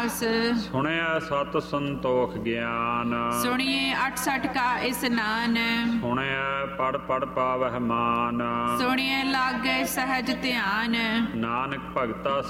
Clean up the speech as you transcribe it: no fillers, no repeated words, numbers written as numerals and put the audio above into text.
ਸੁਣਿਆ ਸਤ ਸੰਤੋਖ ਗਿਆਨ, ਸੁਣੀਏ 68 ਕਾ ਇਸਨਾਨ। ਸੁਣਿਆ ਪੜ ਪੜ ਪਾਵਹਿ ਮਾਨ, ਸੁਣੀਏ ਲਾਗੇ ਸਹਿਜ ਧਿਆਨ। ਨਾਨਕ ਭਗਤਾ